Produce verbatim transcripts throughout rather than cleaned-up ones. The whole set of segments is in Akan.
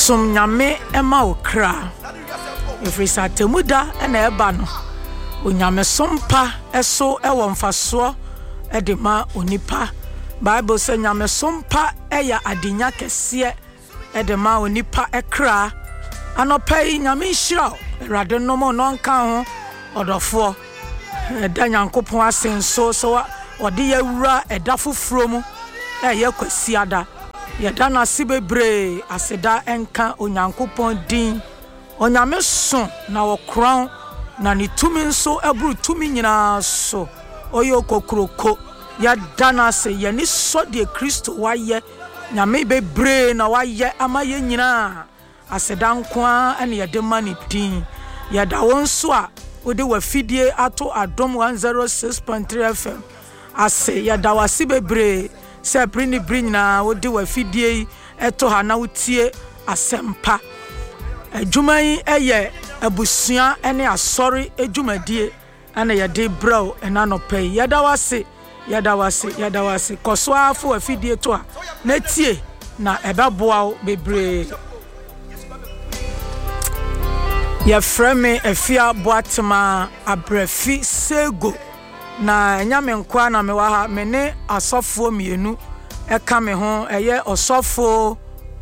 som nyame ema okra efrisa temuda ena eba no onyame sompa eso ewo mfaso edema onipa Bible say nyame sompa eya adinya kese edema onipa ekra anopai nyame hira erade no mo no nka ho odofo eda nyankopon asenso so ode yawura eda foforo mu eye kwasiada yeda na sibebre aseda enka onyankopon din onyame so na wokron na ni tumi nso aburu tumi nyina so oyo kokroko yeda na se ye ni so de Kristo waye nyame bebre na waye amaye nyina aseda nkoa ene yede mani din yeda wonso a ode wafidie ato adom one oh six point three F M ase yeda wasi bebre se brini brinna ode wafidie eto ha na utie asempa adwuman eye abusua ene asori adwumadie ana yede bro ena no pay yeda wase yeda wase yeda wase koso afo wafidie to a na tie na ebeboa bebre ya frame efia boatma abrefi sego na nyame nkwa na mewa ha mene asofo mienu eka me ho eye osofo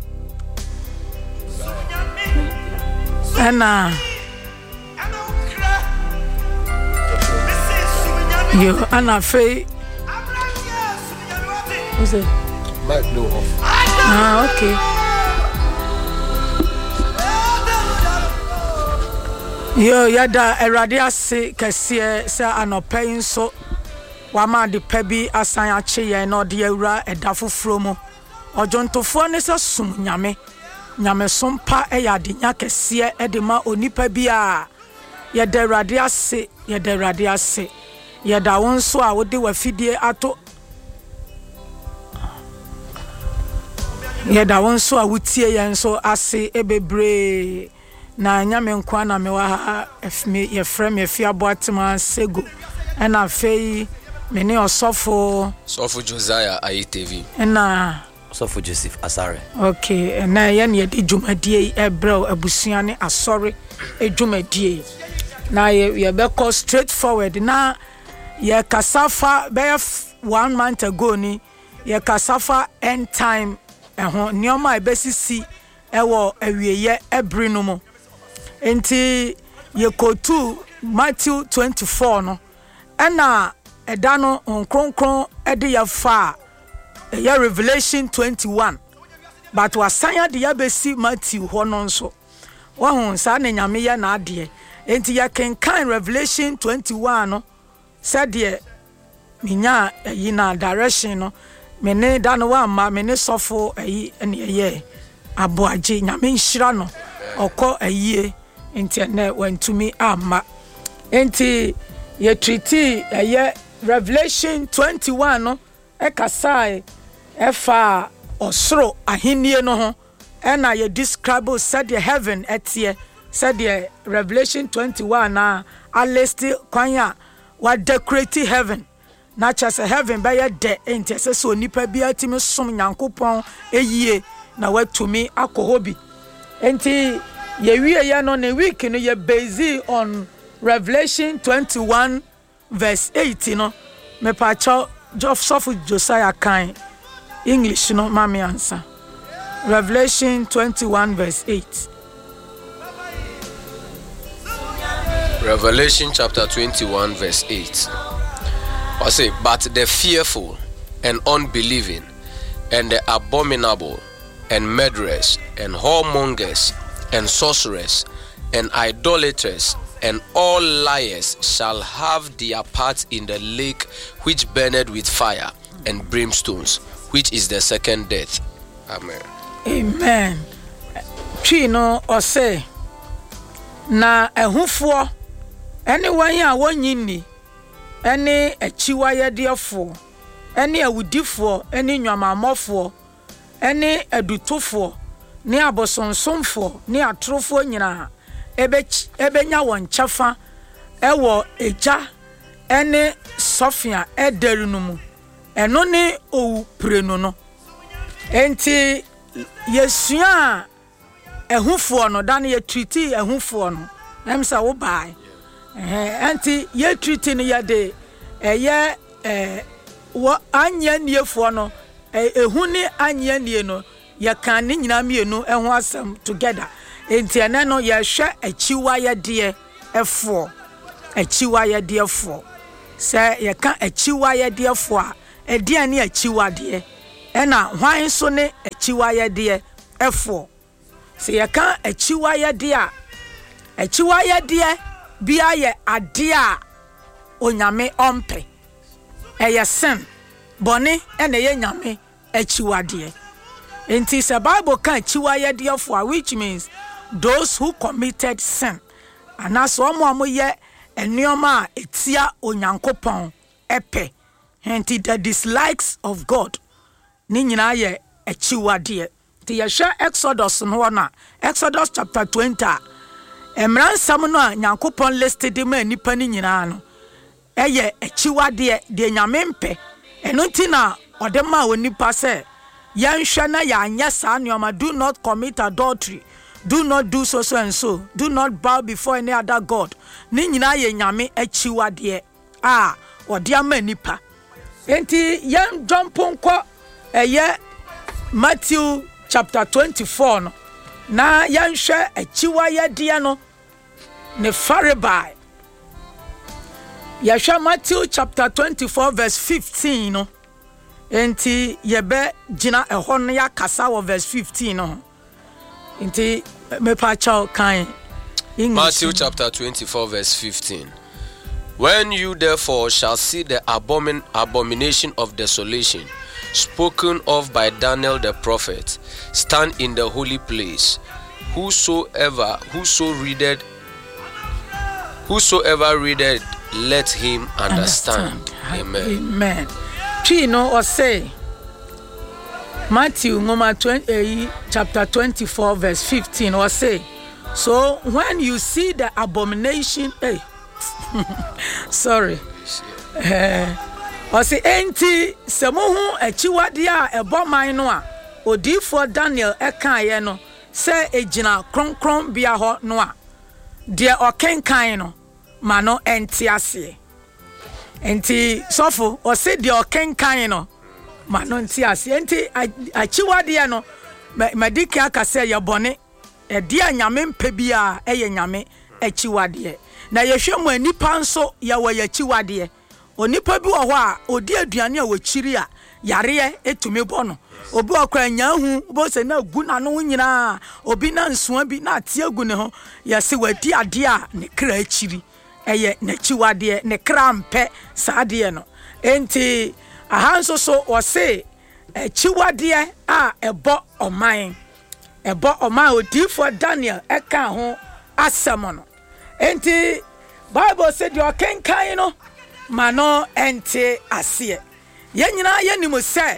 ena yo ana fe what's it mic no off ah okay yo yada erade ase kese se anopai nso wama de pabi asan ache ye na ode awura eda foforo mu ojontofo ne se sum nyame nyame sompa eya de nya kese e de ma onipa bi a yada erade ase yada erade ase yada wonso a wode wafidie ato yada wonso a wutie ye nso ase ebebre na nyame nkwa na mewa ha efme ye frem ye fia boatma sego ena fei meni osofo sofo Josiah I T V ena sofo Joseph Asare okay ena ye ne de dwumadie ebro abusua ne asori edwumadie na ye ye be call straight forward na ye kasafa be one month ago ni ye kasafa end time ehon nioma ebesisi ewo awieye ebri no mo enti yekotu Matthew twenty-four no ena eda no nkronkron ede ya fa ya Revelation twenty-one but wasanya de ya besi Matthew ho no nso wahun sa na nyame ya na ade enti ya kenkan Revelation twenty-one no said de minya yi na direction no mene da no wa ma mene sofo ayi ene ye aboaje nyame nhira no okọ ayie enti na wantumi ama enti ye treaty eye Revelation twenty-one no e kasai e fa osoro ahenie no ho e na ye describe said the heaven etie said the Revelation twenty-one na a list kwanya wa decorate heaven na chase heaven be ye de enti se so nipa bi atimi som nyankopon eyie na watumi akohobi enti ye wie ya no ne week no ye based on Revelation twenty-one verse eight no me pa cho Joseph Josiah kan English no mami answer Revelation twenty-one verse eight Revelation chapter twenty-one verse eight I say but the fearful and unbelieving and the abominable and murderers and whoremongers and sorcerers and idolaters and all liars shall have their part in the lake which burneth with fire and brimstones, which is the second death. Amen. Amen. Chino ose na ehufo anyone ya wonyini any echiwaye defo any awudifo any nwamamofo any edutofo ni abosonsomfo ni atrofo nyina ebe ebenya won chafa ewo eja ene sofia ederu no mu eno ne owu prenu no enti yesua ehufo no dan ye treaty ehufo no em say wo bai eh anti ye treaty no ye de eye eh wo anya niefo no ehu ni anya nie no ye kan ni nyina mienu eho asem together enti ene no ye hwe achiwa ye de efo achiwa ye de efo se ye kan achiwa ye de efo a edi ani achiwa de ena hwan so ne achiwa ye de efo se ye kan achiwa ye de a achiwa ye de bia ye ade a onyame ompe eye sen boni ena ye nyame achiwa de enti se Bible kan achiwa ye de efo, which means those who committed sin and as omo amoye enioma etia onyankopon epe enti the dislikes of God ni nyina ye achiwade ti ye hwe Exodus no na Exodus chapter twenty emran sam no a nyankopon listed ma nipa ni nyina no eye achiwade de nyamempe eno ti na odema onipa se yanhwe na ya anya sa nioma, do not commit adultery, do not do so so and so, do not bow before any other god. Ni nyina ye nyame achiwade a ode ama nipa enti yan jumpon ko eye Matthew chapter twenty-four no na yan hwe achiwaye de no ne faribai ya hwe Matthew chapter twenty-four verse fifteen no enti yebe gina ehon no ya kasa wo verse fifteen no enti me pa chao kan Matthew chapter twenty-four verse fifteen. When you therefore shall see the abomin abomination of desolation spoken of by Daniel the prophet stand in the holy place, whosoever whoso readeth whosoever readeth let him understand, understand. Amen. Amen. Three no or say Matthew twenty, chapter twenty-four verse fifteen or say, so when you see the abomination, hey, sorry, eh, or say enti semohu achiwade a eboman no a odifo Daniel ekan ye no se ejina kronkron bia ho no a de okenkan no ma no enti ase enti sofo o se de okenkan no ma no enti ase enti achiwade no medika aka se ye bone e dia nyame mpa bia eye nyame achiwade na yehwe mu anipa nso ya wa yachiwade onipa bi wo ho a odi aduane a wachiri a yare etumi bono obi okra nyahu bo se na gu na no nyina obi na nsoa bi na ate agu ne ho yase wadi ade a ne kra achiri eye na chiwade ne kra mpe saade no enti ahanso so wo se chiwade a ebo oman ebo oman odifo Daniel eka ho asem no enti Bible said you can kind no mano ente ase ye nyina ye nimu se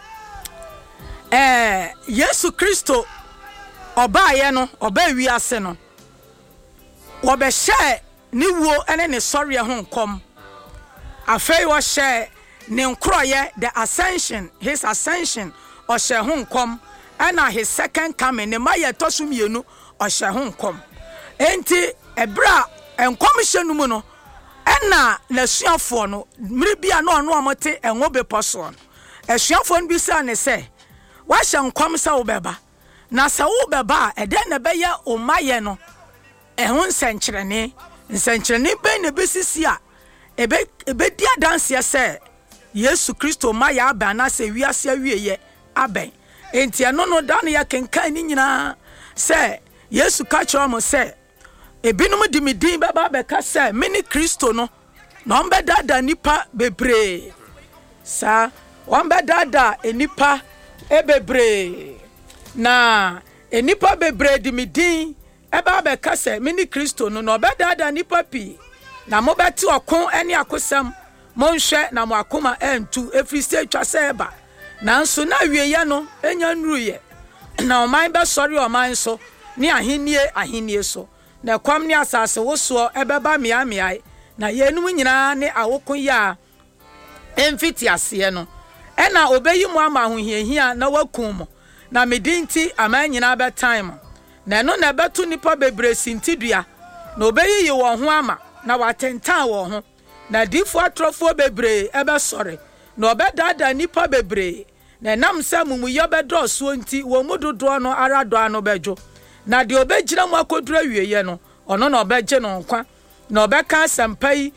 eh Yesu Kristo oba ye no oba wi ase no wo be hye ni wo ene ne sori ho nkom afei wo hye ne nkroye the ascension, his ascension o hye ho nkom ana his second coming ne maye tosum yenu o hye ho nkom enti ebra enkom hye no mu no ena na suafo no mmiri bia no ono amote enwo beposo no esuafo no bi sa ne se wa hye nkom sa wo beba na sa wo beba ede na beye o maye no ehun nsenkyerene nsenkyerene be ne besisi a ebe ebe dia danse se Yesu Kristo maye aba na se wiase awieye aben enti eno no da ne ya kenkan ni nyina se Yesu ka kyo mo se ebinum di midin baba beka se mini Kristo no na ombe dada nipa bebre sa ombe dada enipa ebebre na enipa bebre di midin eba beka se mini Kristo no na obe dada nipa pi na mo beti okon ene akosam mo nhwe na mo akoma entu efri se twa se eba na nso na wieye no enya nruye na oman be sori oman so ni ahenie ahenie so na kwam ni asase woso ebeba mia mia na yenum nyina ne awoko ya emfiti ase no ena obeyi mu ama hohiahia na wakum mo na medinti ama nyina be time na no na beto nipa bebre sintidua na obeyi yi wo ho ama na watentan wo ho na difo atrofo bebre ebe sore na obedada nipa bebre na nam se mumuyo bedo so nti wo mudodo no arado ano bejo na de obegyina mu akodura wieye no ono na obegye no nkwa na obeka asampai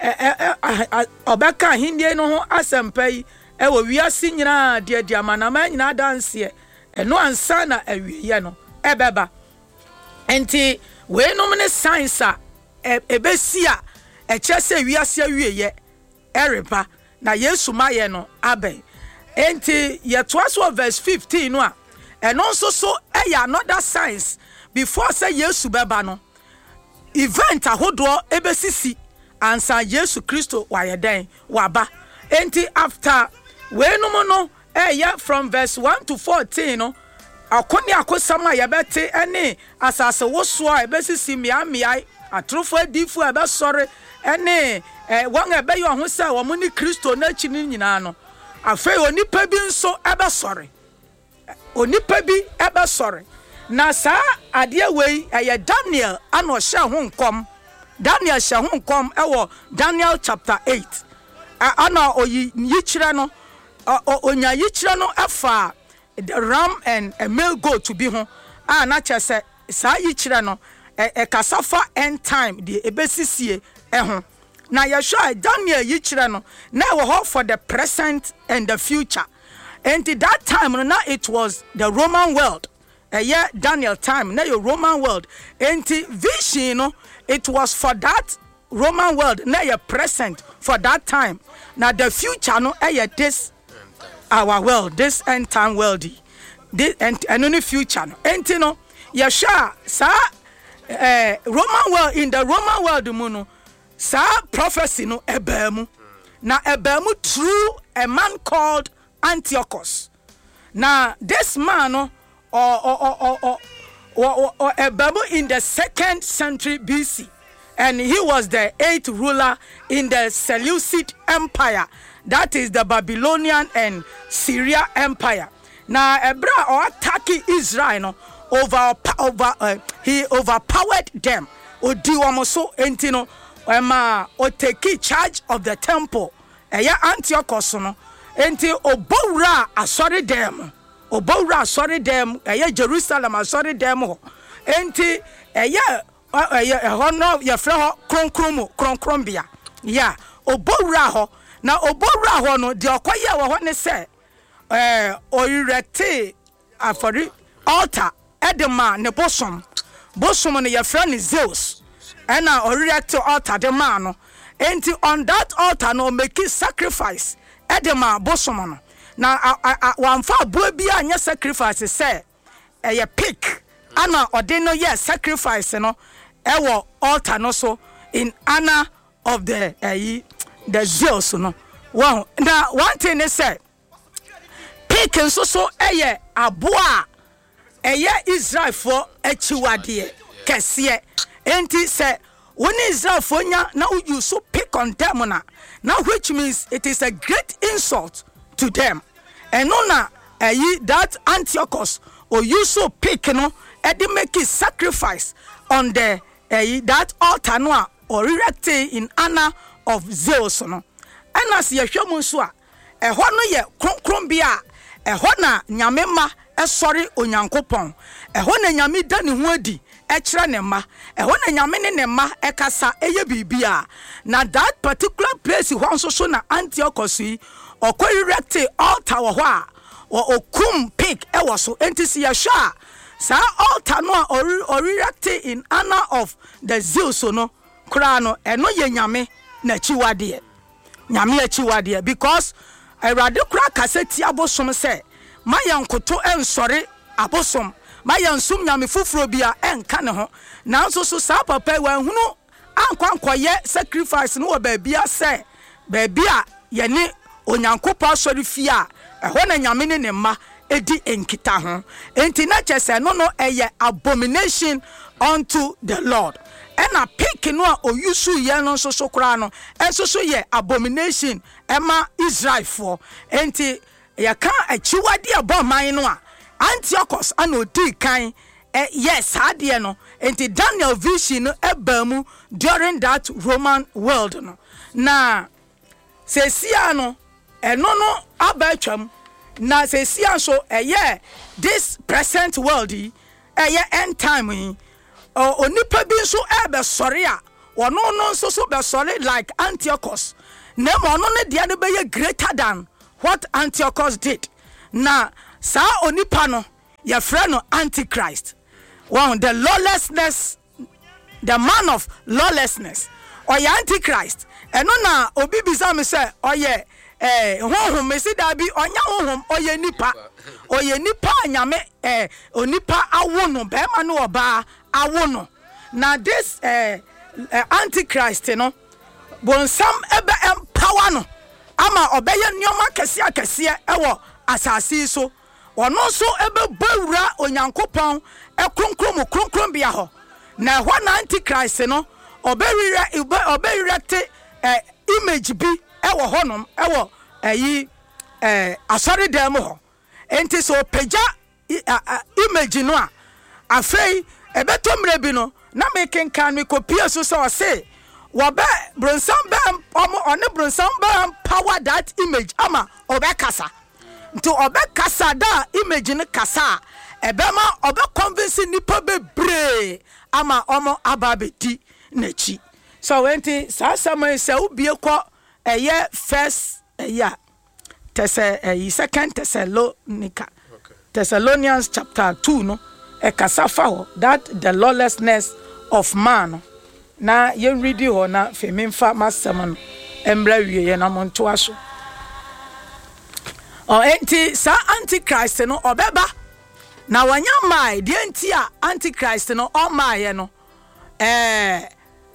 obeka hindie no ho asampai e wo wiase nyina de de amanama nyina danse eno ansa na awieye no ebeba enti we no mne science a ebesi a eche se wiase awieye ereba na Yesu maye no aben enti ye twaso verse fifteen no a eno so so e ya another science before say Yesu beba no event ahodo ebesisi ansa Yesu Kristo wayeden waba enti after we no no e ya from verse one to fourteen no akoni akosama ye bete ene asase woso a ebesisi miamia atrofo adifu ebe sore ene eh wan ebe yo ho se wo ni Kristo na chi ni nyina no afa onipa bi nso ebe sore onipa bi ebe sore na sa ade wei eye Daniel ano hye ho nkom Daniel hye ho nkom ewo Daniel chapter eight ana oyi yikire no onya yikire no afa the ram and a male goat to be ho ah na chese sa yikire no e kasafa end time the ebesisie e ho na yeshua Daniel yikire no na we ho for the present and the future. And that time now it was the Roman world. A year Daniel time now your Roman world. And vision no it was for that Roman world now your present for that time. Now the future no eh this our world, this end time worldy. This and and only future no. And you know yeshua sa uh, Roman world in the Roman world muno sa prophecy no ebemu na ebemu through a man called Antiochus. Now this man no or or or or or, or ebemu in the second century B C, and he was the eighth ruler in the Seleucid Empire, that is the Babylonian and Syria Empire. Now ebra or attacking Israel no over over uh, he overpowered them. Odi wamoso entino ema o take charge of the temple. Eya Antiochus no enti obowra asori dem. Obowra asori dem eya Jerusalem asori dem ho. Enti eya eya hono ye fre ho kronkromo kronkrombia. Ya obowra ho na obowra ho no de okoye wo ho ne se eh oyirecte afori altar edema ne bosom bosom ne ye fre ne Zeus ena oyirecte altar de man no enti on that altar no make sacrifice edema bosom no na wanfa bo bia anya sacrifice say eye pick ana ode no ye sacrifice no ewo altar no so in honor of the eh the Zeus no wow na one thing is say pick nso so eye aboa eye Israel for achiwade kese enti say when Israel for nya now you so pick on them na now which means it is a great insult to them and no na eye that Antiochus or you so pick no e dey make a sacrifice on the eye that altar no or erect in honor of Zeus no and as ye hwemu so a e ho no ye kronkron bia e ho na nyame ma e sori onyankopon e ho na nyame da ne ho adi e kire ne ma e ho na nyame ne ne ma e kasa eye bibia na that particular place ho so so na Antiochus yi okọ erect altar wo ho a o okum pig e wo so entisi ye hwa sa altar no or erect in honor of the Zeus no kra no e no ye nyame na chiwade nyame achiwade because Erade kura kaseti abosom se mayankoto ensore abosom mayansum nyame fufuro bia enka ne ho nanso so sa papa wa hunu ankwankoye sacrifice no ba bia se ba bia ye ne onyankopa sori fia ehọ na nyame ne ne ma edi enkita ho enti na chese no no eye abomination unto the Lord ena pick no a oyusu ye no so so kra no enso so ye abomination ema Israel for enti ya kan achiwade aboman no a Antiochus ana odi kan eh, yes hadie no enti Daniel vision no ebamu during that Roman world no na sesia no eno no abetwam na sesia so eye this present world yi eye end time yi onipa bi so ebe sori a ono no so so be sori like Antiochus na mo no ne de no be greater than what Antiochus did na sa onipa no your friend no Antichrist. Wow, the lawlessness, the man of lawlessness, or your Antichrist. And na obi bisa me say, oh yeah, eh, honhom me si da bi onya honhom oye nipa, oye nipa nyame eh onipa awono be ma no oba awono. Na this eh, eh Antichrist no, bonsam ebe empower no, ama obeye nyoma kese akese ewo asasi so. Ono so ebe bawura onyankopon ekronkrom kronkrom bia ho na ho na Antichrist no obewire obewire te eh, image bi ewo honom ewo eyi eh, asori dem ho enti so peja uh, uh, image no a afei ebe tomre bi no na making kan me copy so so say wobe bronsam be omo one bronsam be power that image ama obekasa to obe kasa da image ne kasa ebema obe convince nipa bebre ama omo ababeti nachi so wenti sa sama se ubie ko eye first eya tese eyi second Thessalonica okay. Thessalonians chapter two no e kasa fa that the lawlessness of man na ye read ho na femimfa masem no embra wie na monto aso. Oh, enti sa Antichrist no obeba na wanya mai de enti a Antichrist no o mai no eh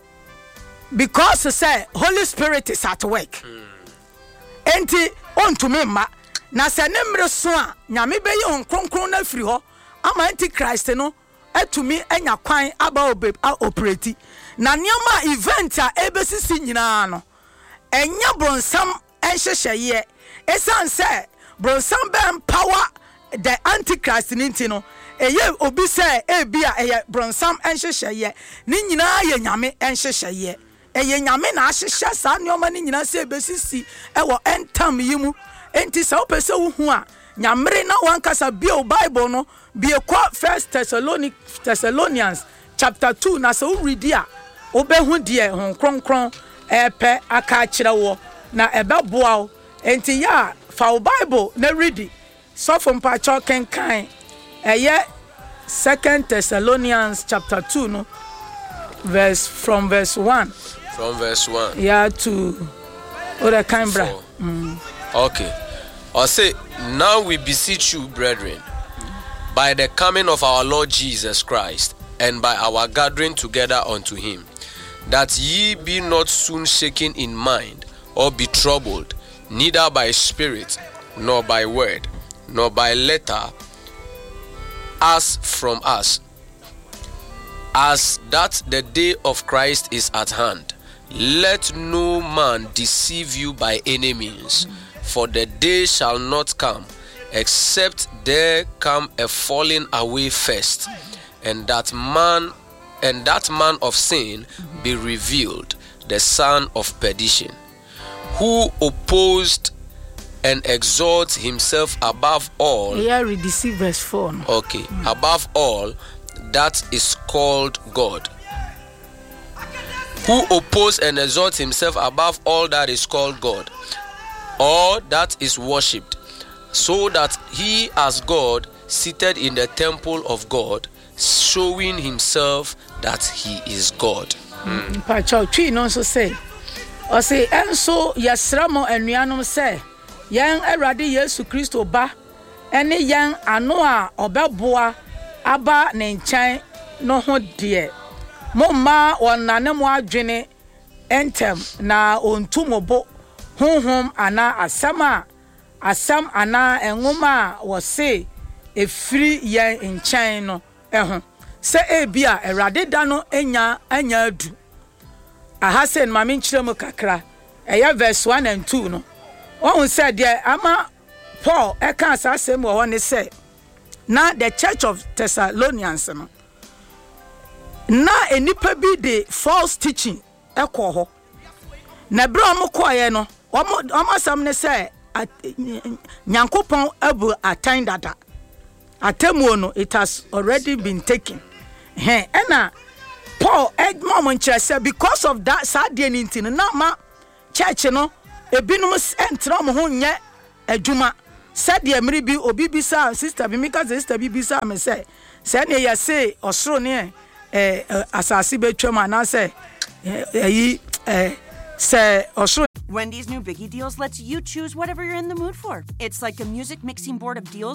because say Holy Spirit is at work mm. enti ontumi ma na se ne mre so a nyame be ye hon kronkron na firi ho ama Antichrist no atumi anya kwan aba obe operate na nioma event a ebesisi nyina no enya bronsam enhyehyeye esan say bronsam be power the Antichrist ninti no eye obi say e bia eye bronsam enhyehyeye ni nyina ye nyame enhyehyeye eye nyame na ahyehye sa nioma ni nyina say besisi ewo entam yimu enti sa opese wo hu a nyamre na wankasa bio Bible no bie kwa First Thessalonic Thessalonians chapter two na so read a obehu de hon kronkron epe aka kire wo na ebeboa wo enti ya fa Bible na read so from pacho kenkan eye Second Thessalonians chapter two no verse from verse one from verse one yeah to other Canberra mm. Okay, I say now we beseech you brethren by the coming of our Lord Jesus Christ and by our gathering together unto him, that ye be not soon shaken in mind or be troubled, neither by spirit nor by word nor by letter as from us, as that the day of Christ is at hand. Let no man deceive you by any means, for the day shall not come except there come a falling away first, and that man and that man of sin be revealed, the son of perdition, who opposed and exalts himself above all. Yeah, read verse four. Okay, mm. above all that is called God, who oppose and exalts himself above all that is called God, or that is worshipped, so that he as God seated in the temple of God, showing himself that he is God. Pacho twi no so say o say enso yesramo anuanom say yen Awurade Yesu Kristo ba ene yen ano a obeboa aba ne nkyɛn no ho de momma wonane mo adwene entem na ontumobo honhom ana asama asam ana enwoma a wo se efiri yen nkyɛn no eho se ebia Awurade da no enya anya adu aha se ma me nkyerɛ mu kakra eya verse one and two no won said there ama Paul eka asasem wo ne say na the Church of Thessalonians no na enipa bi de false teaching ekọ ho na bra omo koye no omo omo sam ne say nyankopon abu atan dada atemu no it has already been taken he ena Paul ed mom nkyerese because of that sad day nintin na ma church no ebinum entro mo ho nye adwuma said the emiri bi obi bi sa sister bi mika sister bi bi sa me say say ne ya say osoro ne eh asase betwam ana say eh eh say osoro. Wendy's new Biggie Deals lets you choose whatever you're in the mood for. It's like a music mixing board of deals